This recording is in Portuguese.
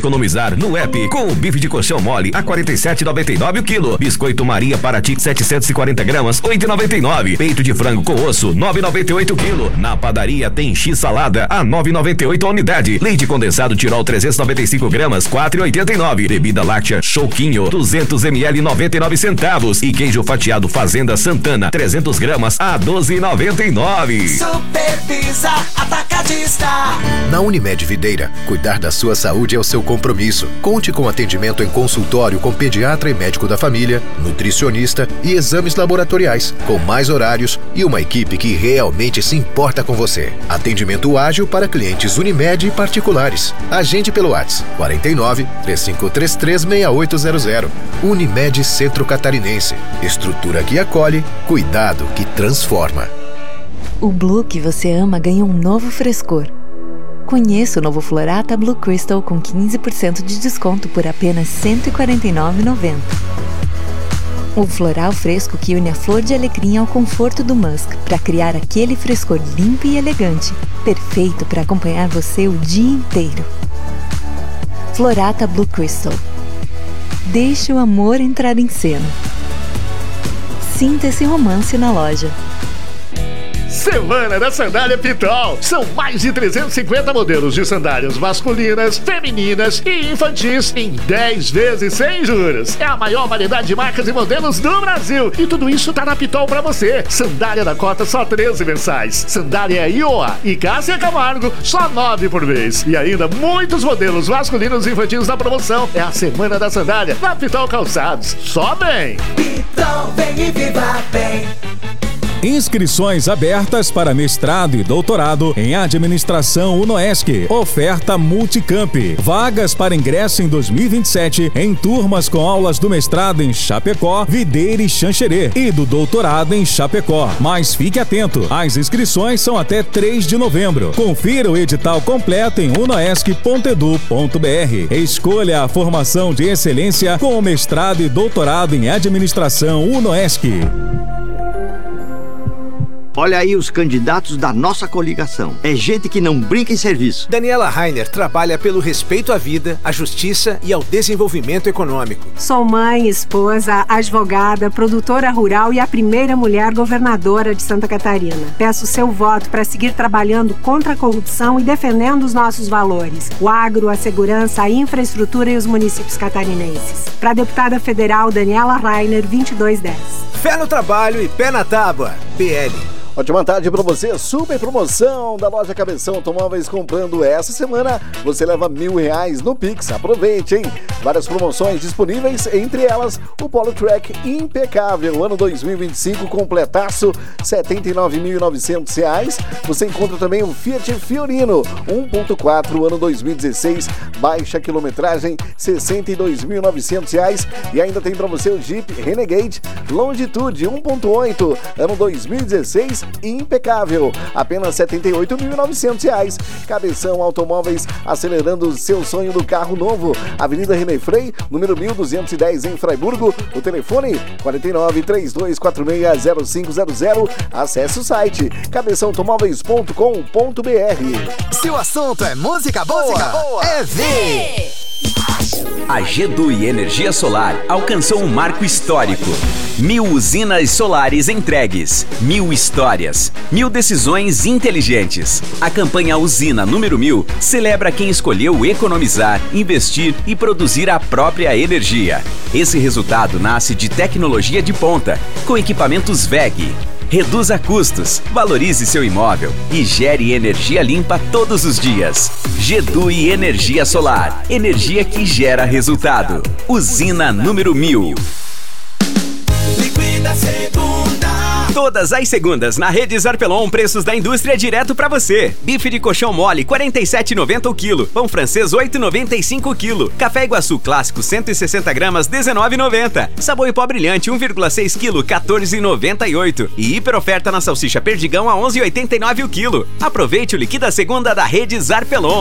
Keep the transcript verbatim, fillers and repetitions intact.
economizar no app com o bife de colchão mole a quarenta e sete reais e noventa e nove centavos o quilo. Biscoito Maria Paraty setecentos e quarenta gramas, oito reais e noventa e nove centavos. Peito de frango com osso, nove reais e noventa e oito centavos o quilo. Na padaria tem X salada a nove reais e noventa e oito centavos a unidade. Leite condensado Tirol trezentos e noventa e cinco gramas, quatro reais e oitenta e nove centavos. Bebida láctea Choquinho duzentos mililitros, noventa e nove centavos. E queijo fatiado Fazenda Santana trezentos gramas a doze reais e noventa e nove centavos. Supervisa Atacadista. Na Unimed Videira, cuidar da sua saúde é o seu compromisso. Conte com atendimento em consultório com pediatra e médico da família, nutricionista e exames laboratoriais, com mais horários e uma equipe que realmente se importa com você. Atendimento ágil para clientes Unimed e particulares. Agende pelo WhatsApp quarenta e nove, três cinco três três, seis oito zero zero. Unimed Centro Catarinense. Estrutura que acolhe, cuidado que transforma. O Blue que você ama ganha um novo frescor. Conheça o novo Florata Blue Crystal com quinze por cento de desconto por apenas cento e quarenta e nove reais e noventa centavos. O floral fresco que une a flor de alecrim ao conforto do musk para criar aquele frescor limpo e elegante, perfeito para acompanhar você o dia inteiro. Florata Blue Crystal. Deixe o amor entrar em cena. Sinta esse romance na loja. Semana da Sandália Pitol. São mais de trezentos e cinquenta modelos de sandálias masculinas, femininas e infantis em dez vezes sem juros. É a maior variedade de marcas e modelos do Brasil. E tudo isso tá na Pitol pra você. Sandália da Cota só treze mensais. Sandália Iowa e Cássia Camargo só nove por mês. E ainda muitos modelos masculinos e infantis na promoção. É a Semana da Sandália na Pitol Calçados. Só bem! Pitol, vem e viva bem. Inscrições abertas para mestrado e doutorado em Administração UNOESC. Oferta Multicamp. Vagas para ingresso em dois mil e vinte e sete em turmas com aulas do mestrado em Chapecó, Videira e Xanxerê e do doutorado em Chapecó. Mas fique atento, as inscrições são até três de novembro. Confira o edital completo em unoesc ponto edu ponto br. Escolha a formação de excelência com o mestrado e doutorado em Administração UNOESC. Olha aí os candidatos da nossa coligação. É gente que não brinca em serviço. Daniela Rainer trabalha pelo respeito à vida, à justiça e ao desenvolvimento econômico. Sou mãe, esposa, advogada, produtora rural e a primeira mulher governadora de Santa Catarina. Peço seu voto para seguir trabalhando contra a corrupção e defendendo os nossos valores. O agro, a segurança, a infraestrutura e os municípios catarinenses. Para a deputada federal Daniela Rainer, vinte e dois dez. Fé no trabalho e pé na tábua. P L. Ótima tarde para você, super promoção da loja Cabeção Automóveis. Comprando essa semana, você leva mil reais no Pix. Aproveite, hein? Várias promoções disponíveis, entre elas o Polo Track impecável, ano dois mil e vinte e cinco, completaço, setenta e nove mil e novecentos reais. Você encontra também o Fiat Fiorino um ponto quatro, ano dois mil e dezesseis, baixa quilometragem, sessenta e dois mil e novecentos reais. E ainda tem para você o Jeep Renegade Longitude um ponto oito, ano dois mil e dezesseis, impecável, apenas setenta e oito mil e novecentos reais. Cabeção Automóveis, acelerando o seu sonho do carro novo. Avenida René Frei, número mil duzentos e dez em Fraiburgo. O telefone quarenta e nove, trinta e dois quarenta e seis, zero cinco zero zero. Acesse o site cabeção automóveis ponto com ponto br. Se o assunto é música boa, música boa. É V. A G D U I Energia Solar alcançou um marco histórico. Mil usinas solares entregues, mil histórias, mil decisões inteligentes. A campanha Usina número mil celebra quem escolheu economizar, investir e produzir a própria energia. Esse resultado nasce de tecnologia de ponta, com equipamentos W E G. Reduza custos, valorize seu imóvel e gere energia limpa todos os dias. G D U I Energia Solar. Energia que gera resultado. Usina número mil. Liquida Segunda. Todas as segundas na Rede Zarpelon, preços da indústria direto pra você. Bife de colchão mole, quarenta e sete reais e noventa centavos o quilo. Pão francês, oito reais e noventa e cinco centavos o quilo. Café Iguaçu clássico, cento e sessenta gramas, dezenove reais e noventa centavos. Sabor em pó brilhante, um vírgula seis quilo, quatorze reais e noventa e oito centavos. E hiper oferta na salsicha perdigão a onze reais e oitenta e nove centavos o quilo. Aproveite o Liquida Segunda da Rede Zarpelon.